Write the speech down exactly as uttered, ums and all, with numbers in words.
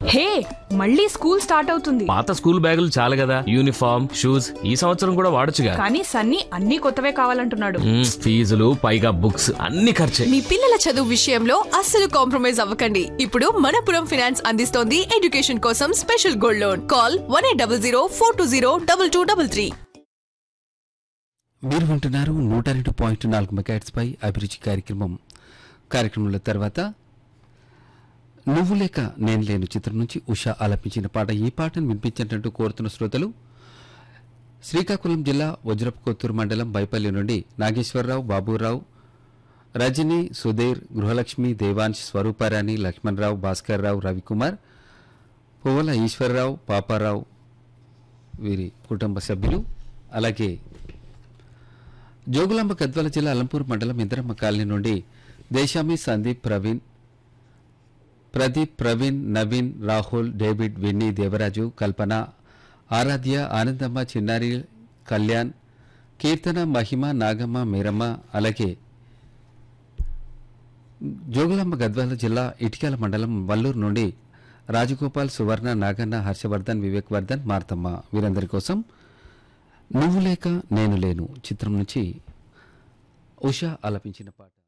హే, మళ్ళీ school start అవుతుంది. పాత స్కూల్ బ్యాగులు చాలు కదా, యూనిఫామ్ షూస్ ఈ సంవత్సరం కూడా వాడొచ్చుగా. కానీ సన్నీ అన్ని కొత్తవే కావాలంటున్నాడు. మ్మ్, ఫీజులు పైగా బుక్స్ అన్ని ఖర్చే. మీ పిల్లల చదువు విషయంలో అస్సలు కాంప్రమైజ్ అవ్వకండి. ఇప్పుడు మనపురం ఫైనాన్స్ అందిస్తోంది ఎడ్యుకేషన్ కోసం special gold loan. Call one eight double zero four two zero double two double three. మీరు వింటున్నారు నూట రెండు పాయింట్ నాలుగు మెగాహెర్ట్జ్ పై అభిరుచి కార్యక్రమం. కార్యక్రమంలో తర్వాత నువ్వు లేక నేను లేను చిత్రం నుంచి ఉషా ఆలపించిన పాట. ఈ పాటను వినిపించేటట్టు కోరుతున్న శ్రోతలు శ్రీకాకుళం జిల్లా వజ్రపు కొత్తూరు మండలం బైపల్లి నుండి నాగేశ్వరరావు, బాబురావు, రజని, సుధీర్, గృహలక్ష్మి, దేవాంశ్, స్వరూపారాణి, లక్ష్మణరావు, భాస్కర్రావు, రవికుమార్, పువ్వల ఈశ్వరరావు, పాపారావు వీరి కుటుంబ సభ్యులు. అలాగే జోగులాంబ గద్వాల జిల్లా అలంపూర్ మండలం ఇంద్రమ్మ కాలనీ నుండి దేశామి, సందీప్, ప్రవీణ్ ప్రదీప్, ప్రవీణ్, నవీన్, రాహుల్, డేవిడ్, విన్నీ, దేవరాజు, కల్పన, ఆరాధ్య, ఆనందమ్మ, చిన్నారి, కళ్యాణ్, కీర్తన, మహిమ, నాగమ్మ, మీరమ్మ. అలాగే జోగులాంబ గద్వాల జిల్లా ఇటికాల మండలం వల్లూరు నుండి రాజగోపాల్, సువర్ణ, నాగన్న, హర్షవర్ధన్, వివేక్ వర్ధన్, మార్తమ్మ వీరందరి కోసం నువ్వు లేక నేను లేను చిత్రం నుంచి ఉషా ఆలపించిన పాట.